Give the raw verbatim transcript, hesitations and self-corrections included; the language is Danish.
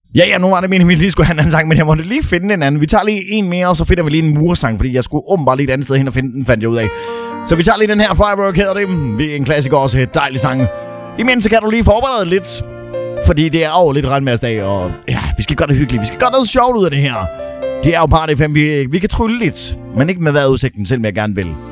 Ja, ja, nu var det meningen, at vi lige skulle have en anden sang, men jeg måtte lige finde en anden. Vi tager lige en mere, og så finder vi lige en mursang, fordi jeg skulle åbenbart lige et andet sted hen og finde den, fandt jeg ud af. Så vi tager lige den her, Firework hedder det. Det er en klassiker også, et dejligt sang. Imens så kan du lige forberede lidt, fordi det er over lidt regnværsdag, og ja, vi skal gøre det hyggeligt. Vi skal gøre noget sjovt ud af det her. Det er jo Party F M, vi, vi kan trylle lidt, men ikke med vejrudsigten, selvom jeg gerne vil.